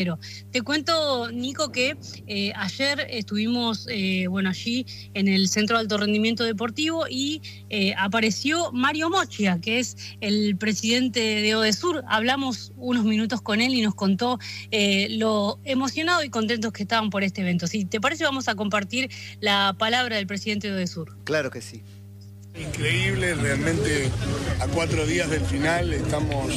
Te cuento, Nico, que ayer estuvimos allí en el Centro de Alto Rendimiento Deportivo y apareció Mario Mochia, que es el presidente de Odesur. Hablamos unos minutos con él y nos contó lo emocionado y contentos que estaban por este evento. Si te parece, vamos a compartir la palabra del presidente de Odesur. Claro que sí. Increíble, realmente a 4 días del final estamos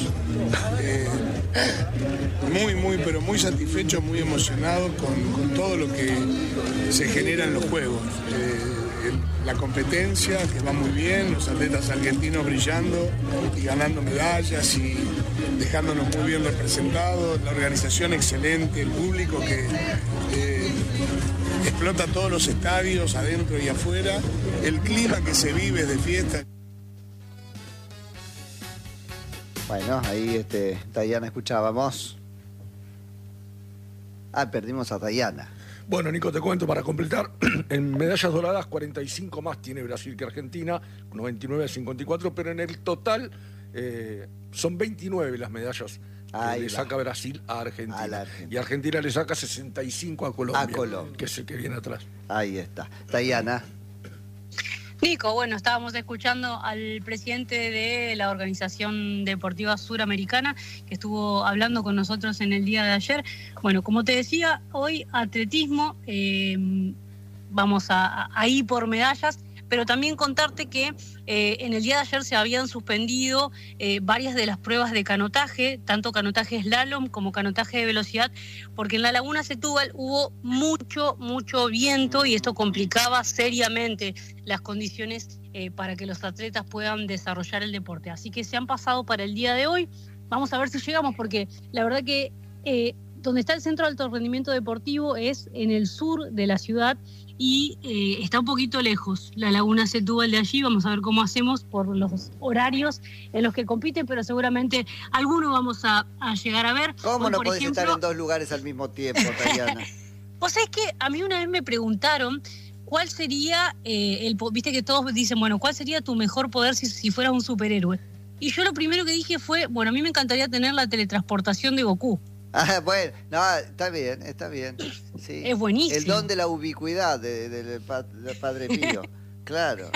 muy satisfechos, muy emocionados con todo lo que se genera en los Juegos. La competencia, que va muy bien, los atletas argentinos brillando y ganando medallas y dejándonos muy bien representados, la organización excelente, el público que explota todos los estadios, adentro y afuera, el clima que se vive de fiesta. Bueno, ahí Dayana escuchábamos. Perdimos a Dayana. Bueno, Nico, te cuento, para completar, en medallas doradas 45 más tiene Brasil que Argentina, 99 a 54, pero en el total son 29 las medallas que le saca Brasil a Argentina. Y Argentina le saca 65 a Colombia, que es el que viene atrás. Ahí está. Dayana. Nico, bueno, estábamos escuchando al presidente de la Organización Deportiva Suramericana, que estuvo hablando con nosotros en el día de ayer. Bueno, como te decía, hoy atletismo, vamos a ir por medallas, pero también contarte que en el día de ayer se habían suspendido varias de las pruebas de canotaje, tanto canotaje slalom como canotaje de velocidad, porque en la Laguna Setúbal hubo mucho viento y esto complicaba seriamente las condiciones para que los atletas puedan desarrollar el deporte. Así que se han pasado para el día de hoy. Vamos a ver si llegamos, porque la verdad que donde está el Centro de Alto Rendimiento Deportivo es en el sur de la ciudad y está un poquito lejos la Laguna Setúbal de allí. Vamos a ver cómo hacemos por los horarios en los que compiten, pero seguramente alguno vamos a llegar a ver. ¿Cómo no podés estar en 2 lugares al mismo tiempo, Tayana? Vos sabés que a mí una vez me preguntaron cuál sería viste que todos dicen, bueno, ¿cuál sería tu mejor poder si fueras un superhéroe? Y yo lo primero que dije fue, bueno, a mí me encantaría tener la teletransportación de Goku. Bueno, no, está bien. Sí. Es buenísimo. El don de la ubicuidad del Padre Pío, claro.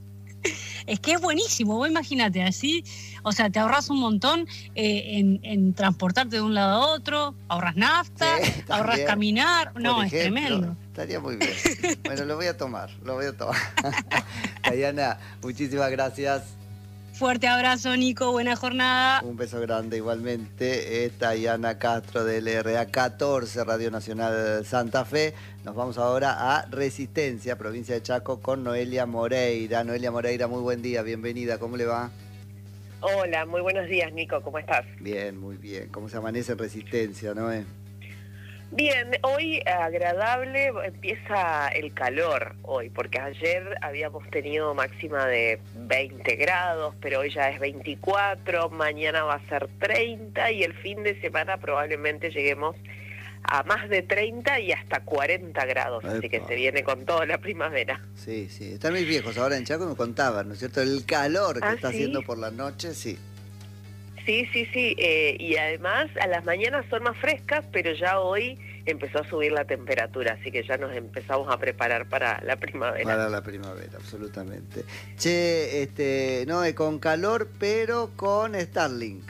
Es que es buenísimo, vos imagínate, así, o sea, te ahorras un montón en transportarte de un lado a otro, ahorras nafta, sí, ahorras caminar, no, es tremendo. Estaría muy bien. Bueno, lo voy a tomar. Dayana, muchísimas gracias. Fuerte abrazo, Nico, buena jornada. Un beso grande igualmente. Es Dayana Castro del RA 14, Radio Nacional Santa Fe. Nos vamos ahora a Resistencia, provincia de Chaco, con Noelia Moreira. Noelia Moreira, muy buen día, bienvenida, ¿cómo le va? Hola, muy buenos días, Nico, ¿cómo estás? Bien, muy bien. ¿Cómo se amanece en Resistencia, Noé? Bien, hoy agradable, empieza el calor hoy, porque ayer habíamos tenido máxima de 20 grados, pero hoy ya es 24, mañana va a ser 30 y el fin de semana probablemente lleguemos a más de 30 y hasta 40 grados, así que se viene con toda la primavera. Sí, están mis viejos ahora en Chaco, me contaban, ¿no es cierto? El calor que está haciendo por la noche, sí. Sí, y además a las mañanas son más frescas, pero ya hoy empezó a subir la temperatura, así que ya nos empezamos a preparar para la primavera. Para la primavera, absolutamente. Che, con calor, pero con Starlink.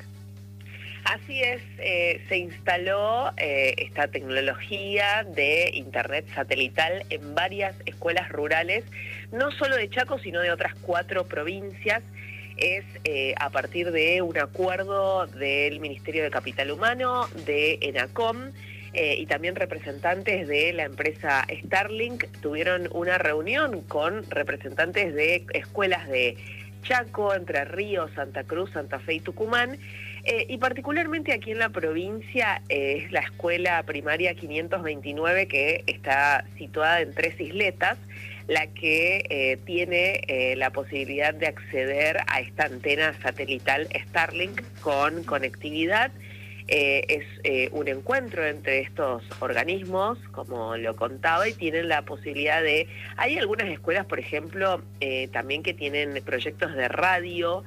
Así es, se instaló esta tecnología de internet satelital en varias escuelas rurales, no solo de Chaco, sino de otras 4 provincias. Es a partir de un acuerdo del Ministerio de Capital Humano, de ENACOM, y también representantes de la empresa Starlink tuvieron una reunión con representantes de escuelas de Chaco, Entre Ríos, Santa Cruz, Santa Fe y Tucumán, y particularmente aquí en la provincia es la escuela primaria 529, que está situada en 3 isletas, la que tiene la posibilidad de acceder a esta antena satelital Starlink con conectividad. Es un encuentro entre estos organismos, como lo contaba, y tienen la posibilidad de... Hay algunas escuelas, por ejemplo, también que tienen proyectos de radio,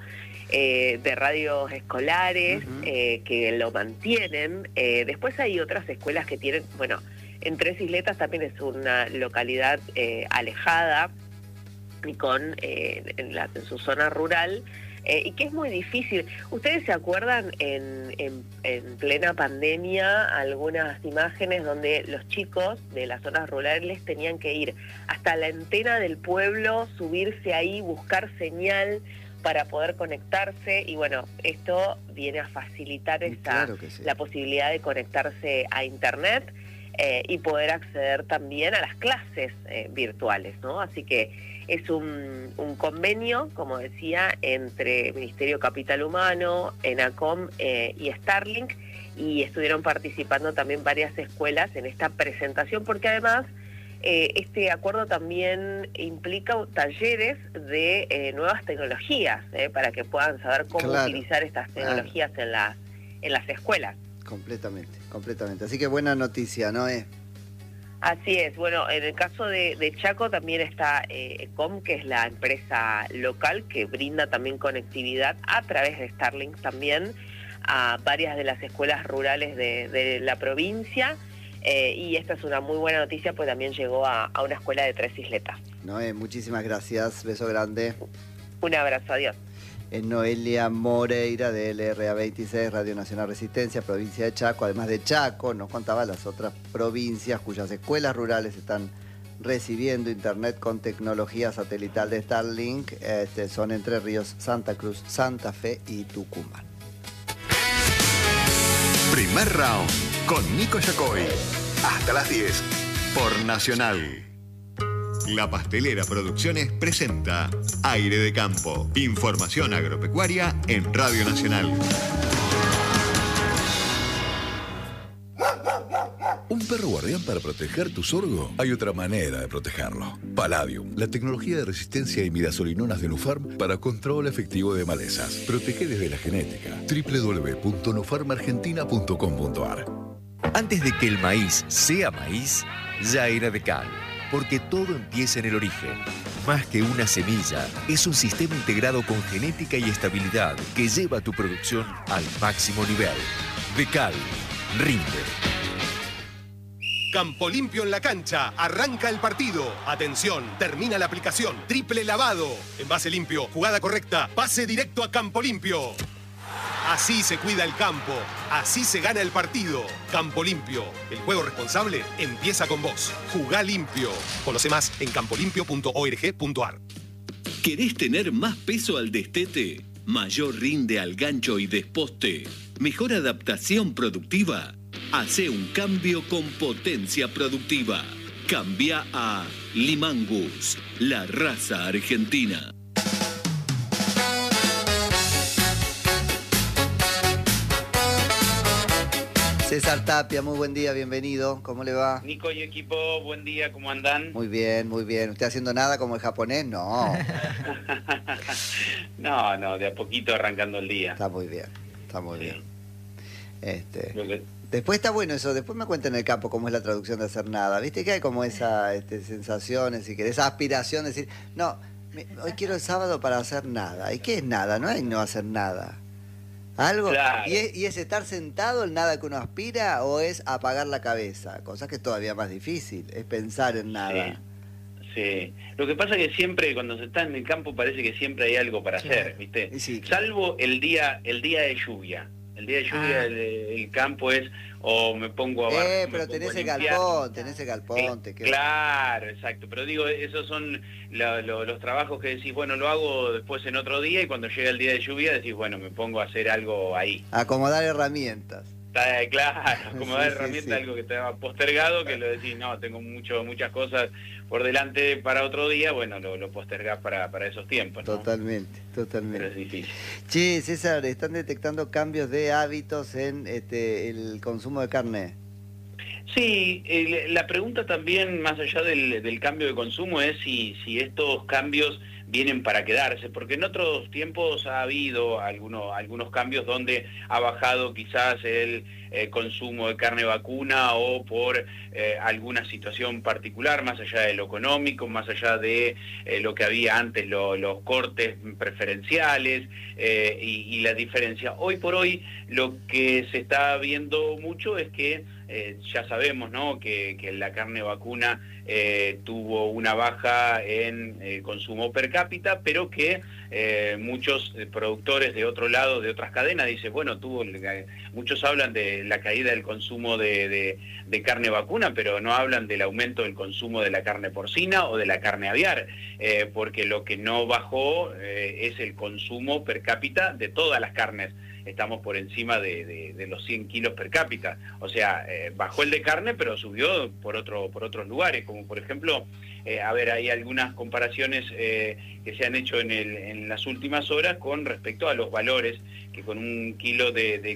de radios escolares que lo mantienen. Después hay otras escuelas que tienen, bueno, en Tres Isletas también es una localidad alejada y con en su zona rural, y que es muy difícil. ¿Ustedes se acuerdan en plena pandemia algunas imágenes donde los chicos de las zonas rurales tenían que ir hasta la antena del pueblo, subirse ahí, buscar señal para poder conectarse? Y bueno, esto viene a facilitar Claro que sí. la posibilidad de conectarse a internet y poder acceder también a las clases virtuales, ¿no? Así que es un convenio, como decía, entre Ministerio Capital Humano, ENACOM y Starlink, y estuvieron participando también varias escuelas en esta presentación, porque además este acuerdo también implica talleres de nuevas tecnologías, para que puedan saber cómo utilizar estas tecnologías en las escuelas. Completamente, completamente. Así que buena noticia, ¿no? Así es. Bueno, en el caso de Chaco también está ECOM, que es la empresa local que brinda también conectividad a través de Starlink también a varias de las escuelas rurales de la provincia. Y esta es una muy buena noticia, pues también llegó a una escuela de Tres Isletas. Noé, muchísimas gracias. Beso grande. Un abrazo, adiós. Es Noelia Moreira de LRA 26, Radio Nacional Resistencia, provincia de Chaco. Además de Chaco, nos contaba las otras provincias cuyas escuelas rurales están recibiendo internet con tecnología satelital de Starlink. Son Entre Ríos, Santa Cruz, Santa Fe y Tucumán. Primer round con Nico Yacoy. Hasta las 10 por Nacional. La Pastelera Producciones presenta Aire de Campo. Información agropecuaria en Radio Nacional. ¿Un perro guardián para proteger tu sorgo? Hay otra manera de protegerlo. Palladium, la tecnología de resistencia a imidazolinonas de Nufarm para control efectivo de malezas. Protege desde la genética. www.nufarmargentina.com.ar. Antes de que el maíz sea maíz, ya era Decal. Porque todo empieza en el origen. Más que una semilla, es un sistema integrado con genética y estabilidad que lleva tu producción al máximo nivel. Decal, rinde. Campo Limpio en la cancha. Arranca el partido. Atención, termina la aplicación. Triple lavado. Envase limpio, jugada correcta. Pase directo a Campo Limpio. Así se cuida el campo. Así se gana el partido. Campo Limpio. El juego responsable empieza con vos. Jugá limpio. Conoce más en campolimpio.org.ar. ¿Querés tener más peso al destete? ¿Mayor rinde al gancho y desposte? ¿Mejor adaptación productiva? Hacé un cambio con potencia productiva. Cambia a Limangus, la raza argentina. César Tapia, muy buen día, bienvenido. ¿Cómo le va? Nico y equipo, buen día, ¿cómo andan? Muy bien, muy bien. ¿Usted haciendo nada como el japonés? No. No, de a poquito arrancando el día. Está muy bien, está muy Sí. bien. Lo que- Después está bueno eso, después me cuenta en el campo cómo es la traducción de hacer nada. ¿Viste que hay como esa sensación, si querés, esa aspiración de decir, no, hoy quiero el sábado para hacer nada? ¿Y qué es nada? No hay no hacer nada. ¿Algo? Claro. ¿Y es estar sentado el nada que uno aspira o es apagar la cabeza? Cosa que es todavía más difícil, es pensar en nada. Sí. Lo que pasa es que siempre, cuando se está en el campo, parece que siempre hay algo para hacer, ¿viste? Sí, claro. Salvo el día de lluvia. El día de lluvia el campo es, o me pongo a barrer, me pero pongo tenés a el limpiar. galpón, te queda. Claro, exacto. Pero digo, esos son los trabajos que decís, bueno, lo hago después en otro día, y cuando llega el día de lluvia decís, bueno, me pongo a hacer algo ahí. Acomodar herramientas. Claro, como dar Sí, herramienta, sí. algo que estaba postergado, que lo decís, no, tengo muchas cosas por delante para otro día, bueno, lo postergás para esos tiempos, ¿no? Totalmente. Pero es difícil. Che, César, ¿están detectando cambios de hábitos en el consumo de carne? Sí, la pregunta también, más allá del cambio de consumo, es si estos cambios vienen para quedarse, porque en otros tiempos ha habido algunos cambios donde ha bajado quizás el consumo de carne vacuna o por alguna situación particular, más allá de lo económico, más allá de lo que había antes, los cortes preferenciales y la diferencia. Hoy por hoy lo que se está viendo mucho es que ya sabemos, ¿no?, que la carne vacuna tuvo una baja en consumo per cápita, pero que muchos productores de otro lado, de otras cadenas, dicen, bueno, muchos hablan de la caída del consumo de carne vacuna, pero no hablan del aumento del consumo de la carne porcina o de la carne aviar, porque lo que no bajó es el consumo per cápita de todas las carnes. Estamos por encima de los 100 kilos per cápita, o sea, bajó el de carne, pero subió por otros lugares, como por ejemplo, hay algunas comparaciones que se han hecho en las últimas horas con respecto a los valores, que con un kilo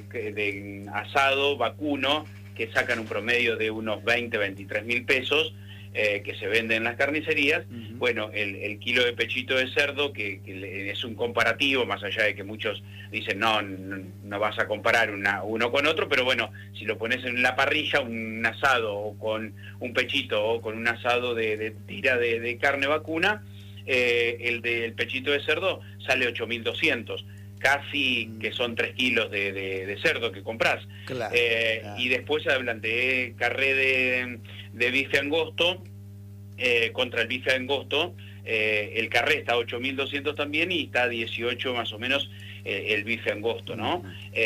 de asado vacuno, que sacan un promedio de unos 23 mil pesos, que se venden en las carnicerías, bueno, el kilo de pechito de cerdo, que es un comparativo, más allá de que muchos dicen, no vas a comparar uno con otro, pero bueno, si lo pones en la parrilla, un asado o con un pechito o con un asado de tira de carne vacuna, el del pechito de cerdo sale 8.200. Casi que son 3 kilos de cerdo que comprás. Claro. Y después hablan de carré de bife angosto contra el bife angosto. El carré está a 8.200 también y está a 18 más o menos el bife angosto, ¿no?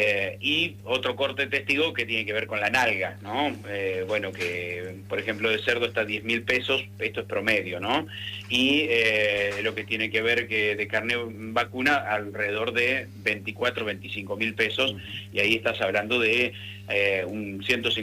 Y otro corte testigo que tiene que ver con la nalga, ¿no? Bueno, que por ejemplo de cerdo está a 10.000 pesos, esto es promedio, ¿no? Y lo que tiene que ver que de carne vacuna alrededor de 24-25.000 pesos, y ahí estás hablando de un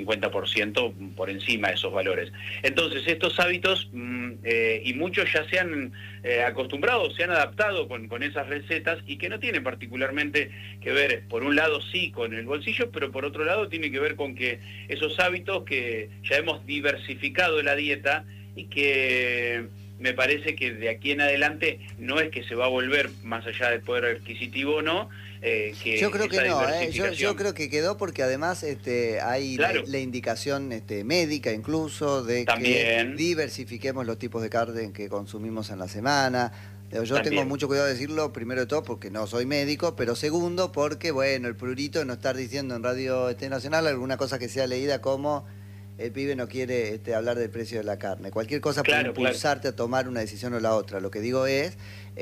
150% por encima de esos valores. Entonces estos hábitos, y muchos ya se han acostumbrado, se han adaptado con esas recetas, y que no tienen particularmente que ver, por un lado sí con el bolsillo, pero por otro lado tiene que ver con que esos hábitos que ya hemos diversificado la dieta, y que me parece que de aquí en adelante no es que se va a volver, más allá del poder adquisitivo o no, que yo creo que no, yo creo que quedó, porque además hay claro, la indicación médica incluso de también que diversifiquemos los tipos de carne que consumimos en la semana. Yo también tengo mucho cuidado de decirlo, primero de todo porque no soy médico, pero segundo porque, bueno, el prurito de no estar diciendo en Radio Nacional alguna cosa que sea leída como el pibe no quiere hablar del precio de la carne. Cualquier cosa puede impulsarte a tomar una decisión o la otra. Lo que digo es,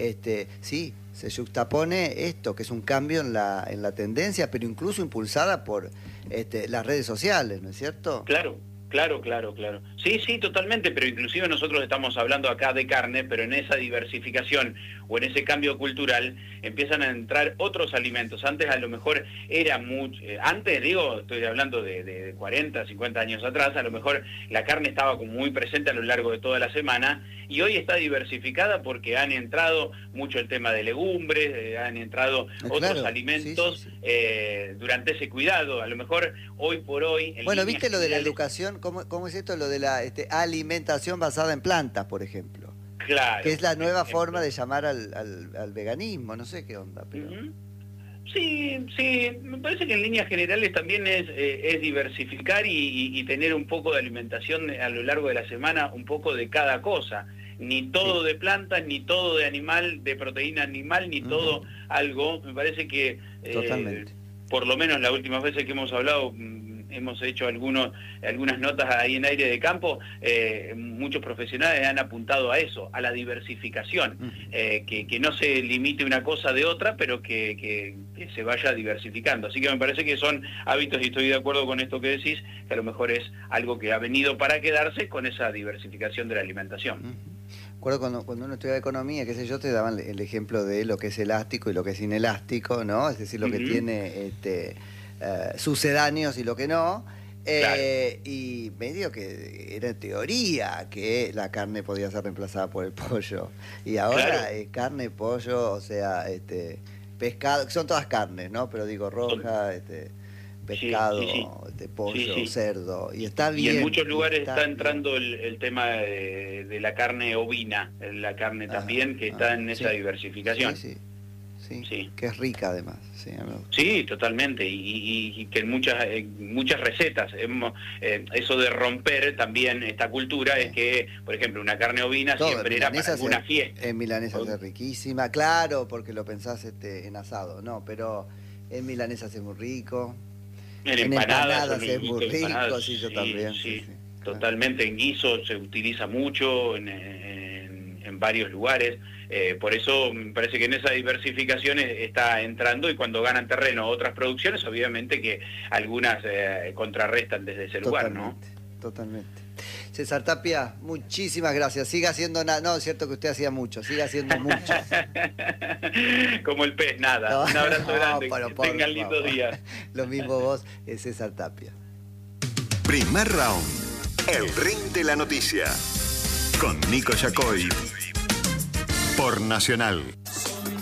sí, se juxtapone esto, que es un cambio en la tendencia, pero incluso impulsada por las redes sociales, ¿no es cierto? Claro. Sí, totalmente, pero inclusive nosotros estamos hablando acá de carne, pero en esa diversificación o en ese cambio cultural empiezan a entrar otros alimentos. Antes a lo mejor era mucho, estoy hablando de 40, 50 años atrás, a lo mejor la carne estaba como muy presente a lo largo de toda la semana, y hoy está diversificada porque han entrado mucho el tema de legumbres, han entrado otros alimentos durante ese cuidado. A lo mejor hoy por hoy... Bueno, ¿viste lo de la educación? ¿Cómo es esto? Lo de la alimentación basada en plantas, por ejemplo. Claro. Que es la nueva forma de llamar al veganismo, no sé qué onda, pero... Sí, me parece que en líneas generales también es diversificar y tener un poco de alimentación a lo largo de la semana, un poco de cada cosa. Ni todo de plantas, ni todo de animal, de proteína animal, ni todo algo. Me parece que, por lo menos las últimas veces que hemos hablado, hemos hecho algunas notas ahí en Aire de Campo, muchos profesionales han apuntado a eso, a la diversificación, que no se limite una cosa de otra, pero que se vaya diversificando. Así que me parece que son hábitos, y estoy de acuerdo con esto que decís, que a lo mejor es algo que ha venido para quedarse con esa diversificación de la alimentación. Recuerdo cuando uno estudiaba economía, qué sé yo, te daban el ejemplo de lo que es elástico y lo que es inelástico, ¿no? Es decir, lo que tiene sucedáneos y lo que no. Y medio que era teoría que la carne podía ser reemplazada por el pollo. Y ahora carne, pollo, o sea, pescado, son todas carnes, ¿no? Pero digo, roja, pescado, de pollo, cerdo, y está bien. Y en muchos lugares está entrando el tema de la carne ovina, la carne también, que está en esa diversificación. Sí, que es rica además. Sí, totalmente, y que en muchas recetas, eso de romper también esta cultura es que, por ejemplo, una carne ovina siempre era para alguna fiesta. En milanesa es riquísima, claro, porque lo pensás en asado, no, pero en milanesa es muy rico. En empanadas es muy rico, sí, yo también. Sí, totalmente, en guiso se utiliza mucho, en varios lugares. Por eso me parece que en esa diversificación está entrando, y cuando ganan terreno otras producciones, obviamente que algunas contrarrestan desde ese lugar, ¿no? Totalmente. César Tapia, muchísimas gracias. Siga haciendo nada. No, es cierto que usted hacía mucho, siga haciendo mucho. Como el pez, nada. No, un abrazo grande, que tengan lindos días. Lo mismo vos, César Tapia. Primer round. El ring de la noticia. Con Nico Yacoy. Por Nacional.